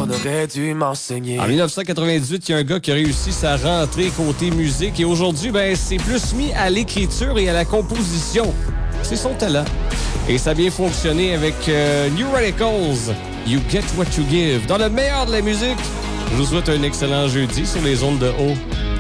qu'on aurait dû m'enseigner. En 1998, il y a un gars qui a réussi sa rentrée côté musique et aujourd'hui, c'est plus mis à l'écriture et à la composition. C'est son talent. Et ça a bien fonctionné avec New Radicals, You Get What You Give. Dans le meilleur de la musique, je vous souhaite un excellent jeudi sur les ondes de haut.